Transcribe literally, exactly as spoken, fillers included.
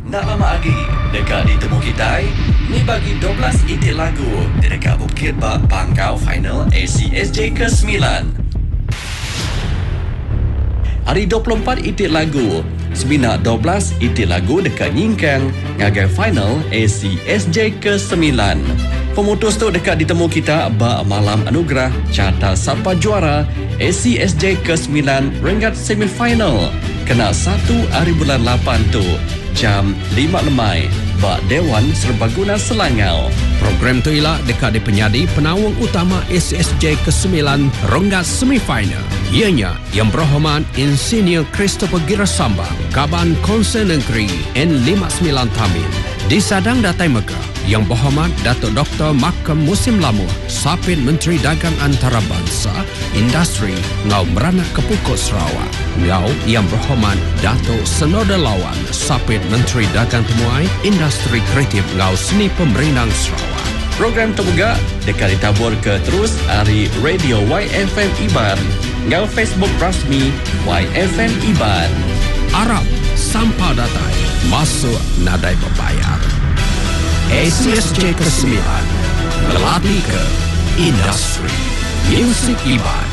Nak lama lagi dekat ditemu kita ni bagi dua belas itik lagu dekat Bukit Bak Pangkau final A C S J ke sembilan. Hari dua puluh empat itik lagu Sebinak dua belas itik lagu dekat Nyingkang ngagai final A C S J ke sembilan. Pemutus tu dekat ditemu kita bak malam anugerah carta siapa juara A C S J ke sembilan renggat semifinal. Kena satu hari bulan lapan tu jam lima lemai bak Dewan Serbaguna Selangau. Program tu ialah dekat di penyadi penawang utama A C S J ke sembilan renggat semifinal. Ianya Yang Berhormat Insinyur Christopher Girasambang, Kaban Konsen Negeri N lima puluh sembilan Tamin. Di Sadang Datai Megah, Yang Berhormat Datuk Doktor Makam Musim Lamuh, Sapit Menteri Dagang Antarabangsa, Industri Ngau Meranak Kepukut Sarawak. Ngau Yang Berhormat Datuk Senoda Lawan, Sapit Menteri Dagang Temuai, Industri Kreatif Ngau Seni Pemerintah Sarawak. Program terbuka dekat ditabur ke terus hari Radio Y F M Iban. Ngau Facebook rasmi Y F M Iban. Arab sampah datai masuk nadai berbayar. A C S J ke sembilan melatih ke industri. Music Iban.